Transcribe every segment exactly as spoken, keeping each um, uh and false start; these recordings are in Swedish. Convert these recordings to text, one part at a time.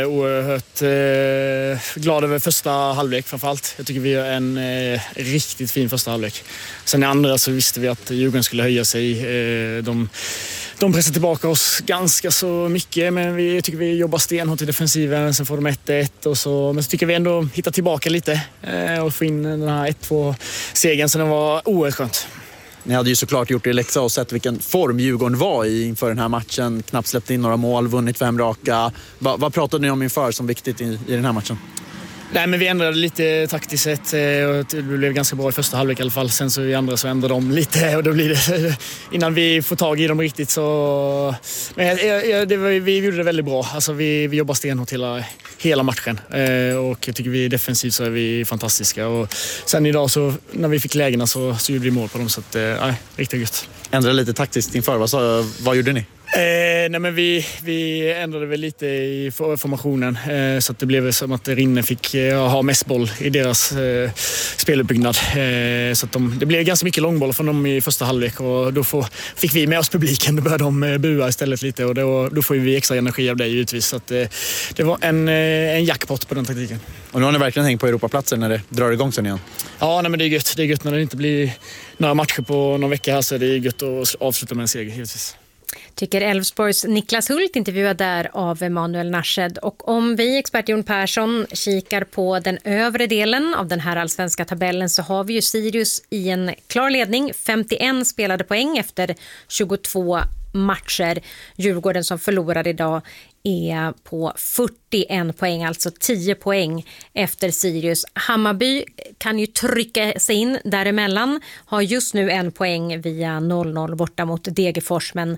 Oerhört eh, glad över första halvlek framförallt. Jag tycker vi gör en eh, riktigt fin första halvlek. Sen i andra så visste vi att Djurgården skulle höja sig. Eh, de, de pressar tillbaka oss ganska så mycket, men vi tycker vi jobbar stenhårt i defensiven. Sen får de ett ett och så, men så tycker vi ändå hitta tillbaka lite eh, och få in den här ett två segern, så den var oerhört skönt. Ni hade ju såklart gjort er läxa och sett vilken form Djurgården var i inför den här matchen. Knappt släppt in några mål, vunnit fem raka. Va, vad pratade ni om inför som viktigt i, i den här matchen? Nej, men vi ändrade lite taktiskt sett. Det blev ganska bra i första halvlek i alla fall. Sen så i andra så ändrade de lite och då blir det innan vi får tag i dem riktigt så. Men det, det, vi gjorde det väldigt bra. Alltså vi, vi jobbar stenhårt hela, hela matchen och jag tycker vi defensivt så är vi fantastiska. Och sen idag så när vi fick lägena så, så gjorde vi mål på dem, så att nej, riktigt gött. Ändrade lite taktiskt inför. Vad, så, vad gjorde ni? Eh, nej men vi, vi ändrade väl lite i formationen eh, så att det blev som att Rinne fick eh, ha mest boll i deras eh, speluppbyggnad. Eh, så att de, det blev ganska mycket långboll från dem i första halvlek och då får, fick vi med oss publiken. Då började de eh, bua istället lite och då, då får vi extra energi av det givetvis. Så att, eh, det var en, eh, en jackpot på den taktiken. Och nu har ni verkligen hängt på Europaplatser när det drar igång sen igen. Ja, nej, men det är gött. Det är gött när det inte blir några matcher på någon vecka här, så är det gött att avsluta med en seger givetvis. Tycker Elfsborgs Niklas Hult, intervjuad där av Emanuel Narshed. Och om vi, expert Jon Persson, kikar på den övre delen av den här allsvenska tabellen så har vi ju Sirius i en klar ledning. femtioen spelade poäng efter tjugotvå matcher. Djurgården som förlorade idag är på fyrtioen poäng, alltså tio poäng efter Sirius. Hammarby kan ju trycka sig in däremellan, har just nu en poäng via noll noll borta mot Degerfors, men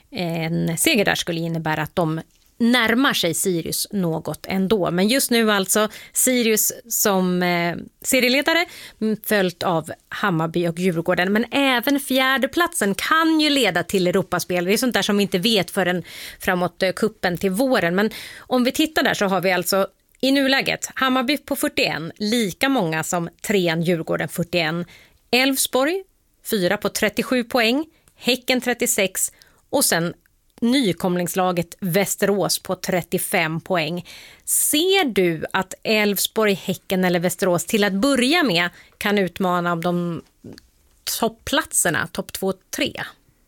en seger där skulle innebära att de närmar sig Sirius något ändå. Men just nu alltså Sirius som eh, serieledare följt av Hammarby och Djurgården. Men även fjärdeplatsen kan ju leda till Europaspel. Det är sånt där som vi inte vet förrän framåt eh, kuppen till våren. Men om vi tittar där så har vi alltså i nuläget Hammarby på fyrtioen, lika många som trean Djurgården fyrtioen. Elfsborg fyra på trettiosju poäng, Häcken trettiosex och sen nykomlingslaget Västerås på trettiofem poäng. Ser du att Elfsborg, Häcken eller Västerås till att börja med kan utmana om de toppplatserna, topp två tre?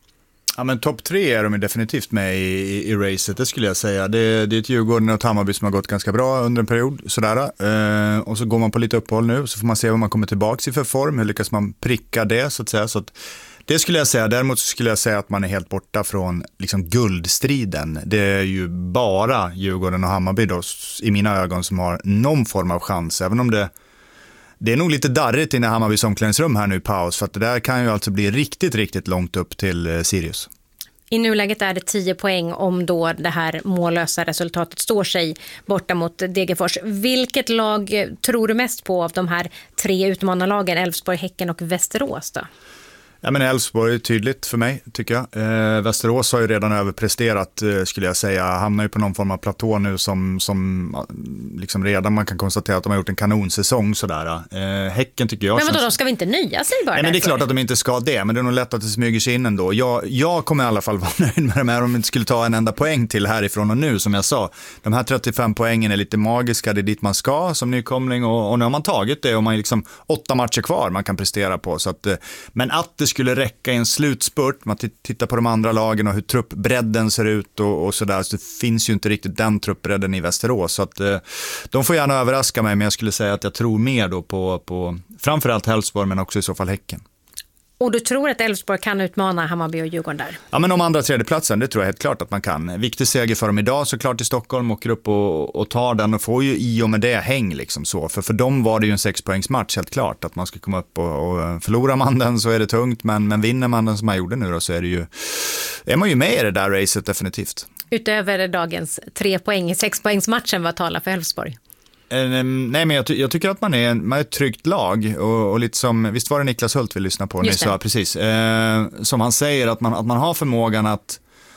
Ja, men topp tre är de definitivt med i, i, i racet, det skulle jag säga. Det, det är ett Djurgården och Hammarby som har gått ganska bra under en period. Sådär. Eh, och så går man på lite uppehåll nu, så får man se vad man kommer tillbaka i för form. Hur lyckas man pricka det, så att säga. Så att det skulle jag säga. Däremot skulle jag säga att man är helt borta från liksom guldstriden. Det är ju bara Djurgården och Hammarby då, i mina ögon, som har någon form av chans. Även om det, det är nog lite darrigt inne i Hammarbys omklädningsrum här nu i paus. För att det där kan ju alltså bli riktigt, riktigt långt upp till eh, Sirius. I nuläget är det tio poäng om då det här mållösa resultatet står sig borta mot Degerfors. Vilket lag tror du mest på av de här tre utmanarlagen, Elfsborg, Häcken och Västerås då? Ja, men Elfsborg är tydligt för mig, tycker jag. Eh, Västerås har ju redan överpresterat, eh, skulle jag säga. Hamnar ju på någon form av platå nu som, som liksom redan man kan konstatera att de har gjort en kanonsäsong sådär. Eh, Häcken tycker jag... Men vadå, känns... de ska vi inte nöja sig bara? Nej, men det är klart att de inte ska det, men det är nog lätt att det smyger sig in ändå. Jag, jag kommer i alla fall vara nöjd med de här om de inte skulle ta en enda poäng till härifrån och nu, som jag sa. De här trettiofem poängen är lite magiska, det är dit man ska som nykomling, och, och nu har man tagit det och man har liksom åtta matcher kvar man kan prestera på. Så att, men att det skulle räcka i en slutspurt, man t- tittar på de andra lagen och hur truppbredden ser ut och, och sådär, så det finns ju inte riktigt den truppbredden i Västerås, så att eh, de får gärna överraska mig, men jag skulle säga att jag tror mer då på, på framförallt Elfsborg, men också i så fall Häcken. Och du tror att Elfsborg kan utmana Hammarby och Djurgården där? Ja, men om andra tredjeplatsen, det tror jag helt klart att man kan. Viktig seger för dem idag såklart i Stockholm, åker upp och, och tar den och får ju i och med det häng liksom så. För för dem var det ju en sexpoängsmatch helt klart, att man ska komma upp och, och förlora man den så är det tungt, men, men vinner man den som man gjorde nu då, så är det ju, är man ju med i det där racet definitivt. Utöver dagens tre poäng i sexpoängsmatchen, vad talar för Elfsborg? Nej, men jag, ty- jag tycker att man är, man är ett tryggt lag och, och lite som, visst var det Niklas Hult vi lyssnade på nyss, precis, eh, som han säger att man, att man har förmågan att,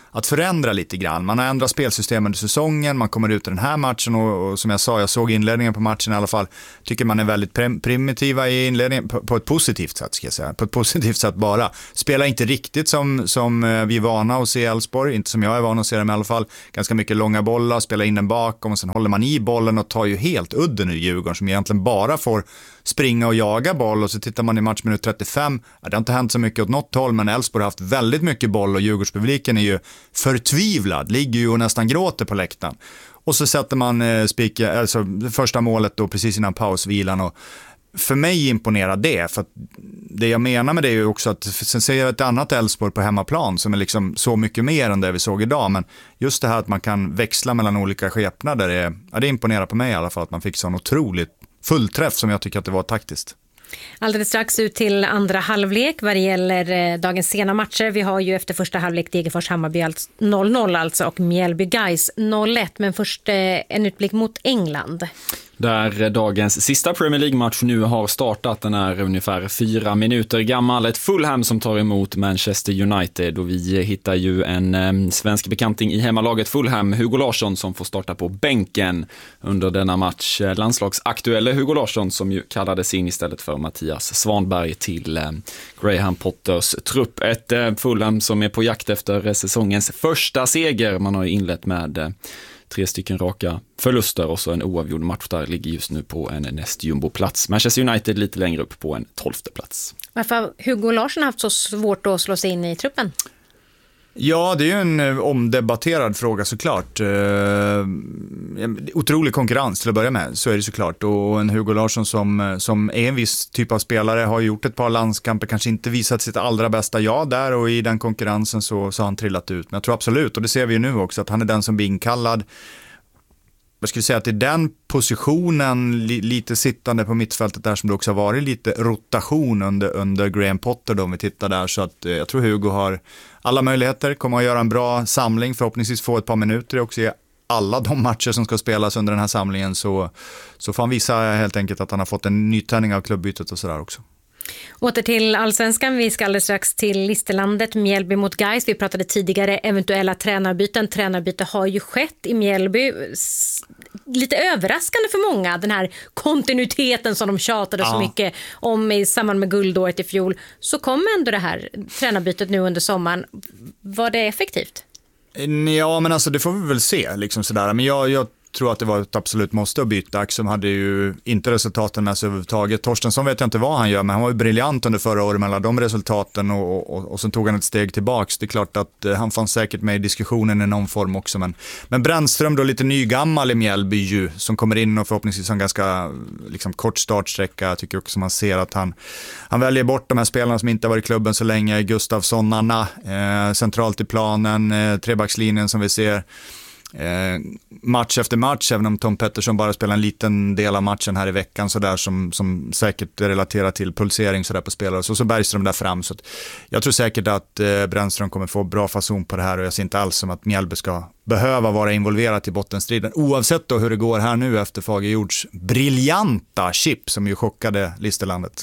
att förändra lite grann. Man har ändrat spelsystem under säsongen, man kommer ut i den här matchen och, och som jag sa, jag såg inledningen på matchen i alla fall, tycker man är väldigt prim- primitiva i inledningen på, på ett positivt sätt ska jag säga. På ett positivt sätt bara. Spelar inte riktigt som, som vi är vana att se Elfsborg, inte som jag är van att se dem i alla fall. Ganska mycket långa bollar, spelar in den bakom och sen håller man i bollen och tar ju helt udden ur Djurgården som egentligen bara får springa och jaga boll, och så tittar man i matchminut trettiofem, ja, det har inte hänt så mycket åt något håll, men Elfsborg har haft väldigt mycket boll och Djurgårdspubliken är ju förtvivlad, ligger ju och nästan gråter på läktaren. Och så sätter man eh, spika, alltså första målet då precis innan pausvilan, och för mig imponerar det, för att det jag menar med det är ju också att sen ser jag ett annat Elfsborg på hemmaplan som är liksom så mycket mer än det vi såg idag, men just det här att man kan växla mellan olika skepnader, är, ja, det imponerar på mig i alla fall, att man fick sån otroligt fullträff som jag tycker att det var taktiskt. Alldeles strax ut till andra halvlek vad det gäller dagens sena matcher. Vi har ju efter första halvlek Degerfors-Hammarby noll noll alltså och Mjällby-Gais noll ett. Men först en utblick mot England. Där dagens sista Premier League-match nu har startat. Den är ungefär fyra minuter gammal. Ett Fulham som tar emot Manchester United. Och vi hittar ju en eh, svensk bekanting i hemmalaget Fulham, Hugo Larsson, som får starta på bänken under denna match. Landslagsaktuelle Hugo Larsson som ju kallades in istället för Mattias Svanberg till eh, Graham Potters trupp. Ett eh, Fulham som är på jakt efter säsongens första seger. Man har ju inlett med eh, tre stycken raka förluster och så en oavgjord match där, ligger just nu på en näst jumbo-plats. Manchester United lite längre upp på en tolfte plats. Varför har Hugo Larsson haft så svårt att slå sig in i truppen? Ja, det är ju en omdebatterad fråga såklart. Eh, otrolig konkurrens till att börja med, så är det såklart. Och en Hugo Larsson som, som är en viss typ av spelare, har gjort ett par landskamper, kanske inte visat sitt allra bästa jag där, och i den konkurrensen så, så har han trillat ut. Men jag tror absolut, och det ser vi ju nu också, att han är den som blir inkallad. Jag skulle säga att i den positionen, li, lite sittande på mittfältet där, som det också har varit lite rotation under, under Graham Potter då, om vi tittar där, så att eh, jag tror Hugo har alla möjligheter, kommer att göra en bra samling, förhoppningsvis få ett par minuter också i alla de matcher som ska spelas under den här samlingen, så, så får han visa helt enkelt att han har fått en nytändning av klubbytet och sådär också. Åter till Allsvenskan, vi ska alldeles strax till Listerlandet, Mjällby mot Gais. Vi pratade tidigare eventuella tränarbyten. Tränarbyte har ju skett i Mjällby. Lite överraskande för många, den här kontinuiteten som de tjatade ja. så mycket om i samband med guldåret i fjol. Så kom ändå det här tränarbytet nu under sommaren. Var det effektivt? Ja, men alltså det får vi väl se liksom sådär. Men jag, jag tror att det var ett absolut måste att byta. Axel hade ju inte resultaten med sig överhuvudtaget. Torstensson vet jag inte vad han gör, men han var ju briljant under förra året mellan de resultaten, och, och, och så tog han ett steg tillbaks. Det är klart att eh, han fanns säkert med i diskussionen i någon form också, men, men Brännström då, lite nygammal i Mjällby ju, som kommer in och förhoppningsvis har en ganska liksom, kort startsträcka. Jag tycker också man ser att han, han väljer bort de här spelarna som inte har varit i klubben så länge. Gustafsson, Anna, eh, centralt i planen, eh, trebackslinjen som vi ser. Eh, match efter match, även om Tom Pettersson bara spelar en liten del av matchen här i veckan så där, som, som säkert relaterar till pulsering så där på spelare, så, så Bergström där fram, så att jag tror säkert att eh, Brännström kommer få bra fason på det här, och jag ser inte alls som att Mjällby ska behöva vara involverat i bottenstriden, oavsett då hur det går här nu efter Fagerjords briljanta chip som ju chockade Listerlandet.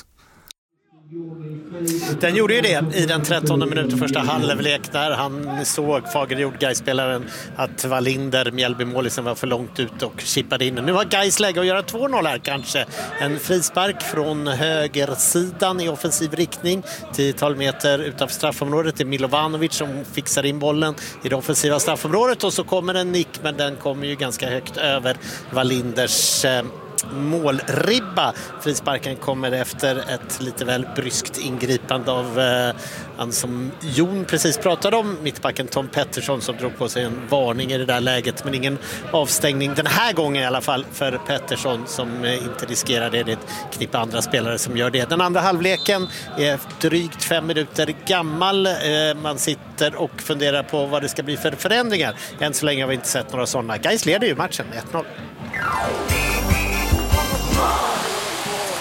Den gjorde ju det i den trettonde minuten första halvlek, där han såg Fagerjord, Gais-spelaren, att Wallinder, Mjällby-målisen, var för långt ut och chippade in. Nu har Gais läge att göra två noll här kanske. En frispark från högersidan i offensiv riktning, tiotal meter utanför straffområdet. Det är Milovanovic som fixar in bollen i det offensiva straffområdet, och så kommer en nick, men den kommer ju ganska högt över Wallinders eh, målribba. Frisparken kommer efter ett lite väl bryskt ingripande av eh, han som Jon precis pratade om, mittbacken Tom Pettersson, som drog på sig en varning i det där läget, men ingen avstängning den här gången i alla fall för Pettersson, som eh, inte riskerar det. Det är ett knipp andra spelare som gör det. Den andra halvleken är drygt fem minuter gammal. Eh, man sitter och funderar på vad det ska bli för förändringar. Än så länge har vi inte sett några sådana. Gais leder ju matchen ett noll.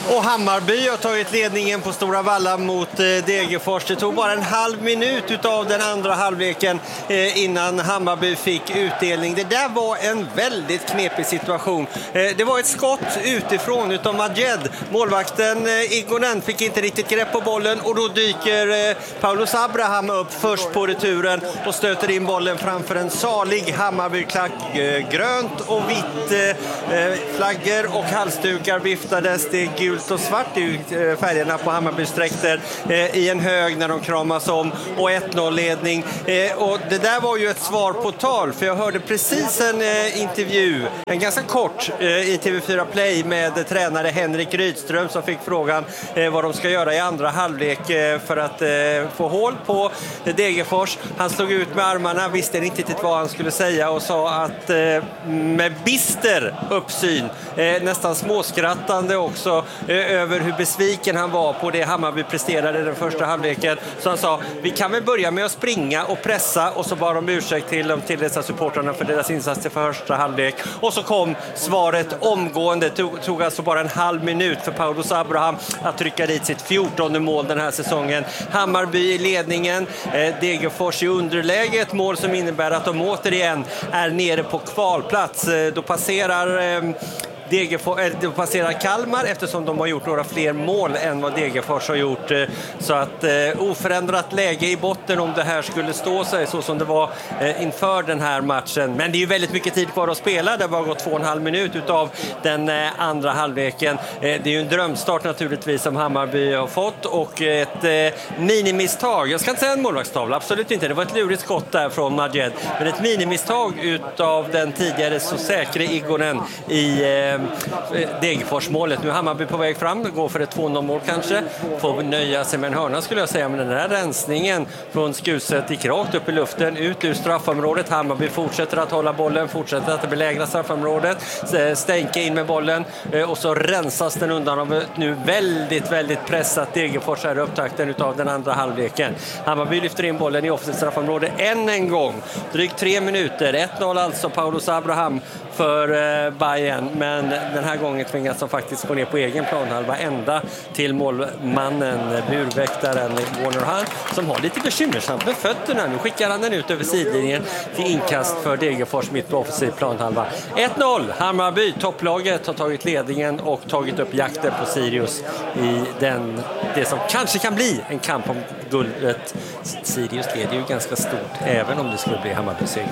Och Hammarby har tagit ledningen på Stora Valla mot eh, Degerfors. Det tog bara en halv minut utav den andra halvleken eh, innan Hammarby fick utdelning. Det där var en väldigt knepig situation. Eh, det var ett skott utifrån utav Majed. Målvakten eh, Igonen fick inte riktigt grepp på bollen och då dyker eh, Paulus Abraham upp först på returen och stöter in bollen framför en salig Hammarby-klack. Eh, grönt och vitt eh, flaggor och halsdukar viftades. Det är gult och svart i eh, färgerna på Hammarbys dräkter eh, i en hög när de kramas om och ett noll-ledning. Eh, och det där var ju ett svar på tal, för jag hörde precis en eh, intervju, en ganska kort eh, i T V fyra Play med tränare Henrik Rydström som fick frågan eh, vad de ska göra i andra halvlek eh, för att eh, få hål på eh, Degerfors. Han slog ut med armarna, visste inte riktigt vad han skulle säga och sa att eh, med bister uppsyn, eh, nästan småskrattande också eh, över hur besviken han var på det Hammarby presterade i den första halvleken. Så han sa, vi kan väl börja med att springa och pressa, och så bad de ursäkt till de till dessa supportrarna för deras insatser för första halvlek. Och så kom svaret omgående. Det tog, tog alltså bara en halv minut för Paulus Abraham att trycka dit sitt fjortonde mål den här säsongen. Hammarby i ledningen, eh, Degerfors i underläge, ett mål som innebär att de återigen är nere på kvalplats. Eh, då passerar eh, Degerfors, äh, passerar Kalmar eftersom de har gjort några fler mål än vad Degerfors har gjort. Så att eh, oförändrat läge i botten om det här skulle stå sig så som det var eh, inför den här matchen. Men det är ju väldigt mycket tid kvar att spela. Det har bara gått två och en halv minut utav den eh, andra halvleken. Eh, det är ju en drömstart naturligtvis som Hammarby har fått och ett eh, minimisstag. Jag ska inte säga en målvaktstavla, absolut inte. Det var ett lurigt skott där från Majed. Men ett minimisstag utav den tidigare så säkra Igonen i eh, Degerfors-målet. Nu är Hammarby på väg fram, går för ett två noll-mål kanske. Får nöja sig med en hörna skulle jag säga, men den här rensningen från Skuset gick rakt upp i luften, ut ur straffområdet. Hammarby fortsätter att hålla bollen, fortsätter att belägra straffområdet, stänka in med bollen och så rensas den undan av ett nu väldigt, väldigt pressat Degerfors här i upptakten utav den andra halvleken. Hammarby lyfter in bollen i offensivt straffområde än en gång. Drygt tre minuter, ett noll alltså Paulus Abraham för eh, Bayern, men den här gången tvingas de faktiskt gå ner på egen planhalva ända till målmannen, burväktaren Warner Hahn, som har lite bekymmersamt med fötterna. Nu skickar han den ut över sidlinjen till inkast för Degerfors mitt på offensiv planhalva. ett noll, Hammarby, topplaget har tagit ledningen och tagit upp jakten på Sirius i den, det som kanske kan bli en kamp om guldet. Sirius leder ju ganska stort, även om det skulle bli Hammarbys seger.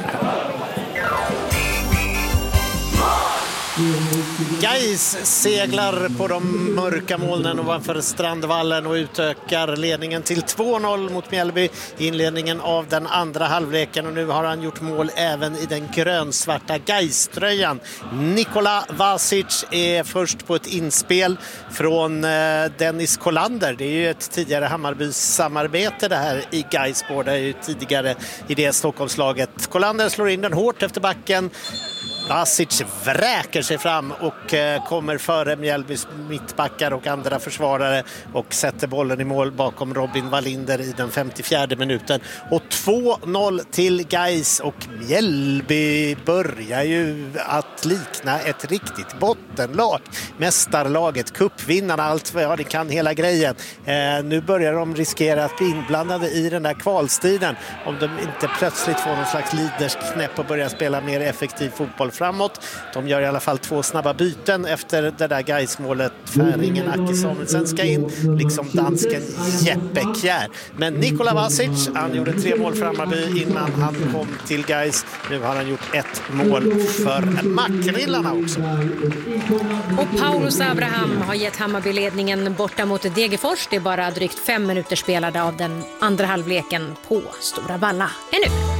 Gais seglar på de mörka molnen ovanför Strandvallen och utökar ledningen till två noll mot Mjällby i inledningen av den andra halvleken, och nu har han gjort mål även i den grönsvarta Gais-tröjan. Nikola Vasic är först på ett inspel från Dennis Kolander. Det är ju ett tidigare Hammarbys samarbete det här i Gais, båda är ju tidigare i det Stockholmslaget. Kolander slår in den hårt efter backen. Vasic vräker sig fram och eh, kommer före Mjällbys mittbackar och andra försvarare och sätter bollen i mål bakom Robin Wallinder i den femtiofjärde minuten. Och två noll till Gais, och Mjällby börjar ju att likna ett riktigt bottenlag. Mästarlaget, cupvinnarna, allt vad ja, det kan hela grejen. Eh, nu börjar de riskera att bli inblandade i den där kvalstriden om de inte plötsligt får någon slags leadersknäpp och börjar spela mer effektiv fotboll framåt. De gör i alla fall två snabba byten efter det där Gais-målet. Färingen Aki Samuelsen ska in, liksom dansken Jeppe Kjær. Men Nikola Vasic, han gjorde tre mål för Hammarby innan han kom till Gais. Nu har han gjort ett mål för Makrillarna också. Och Paulus Abraham har gett Hammarby-ledningen borta mot Degerfors. Det är bara drygt fem minuter spelade av den andra halvleken på Stora Valla ännu.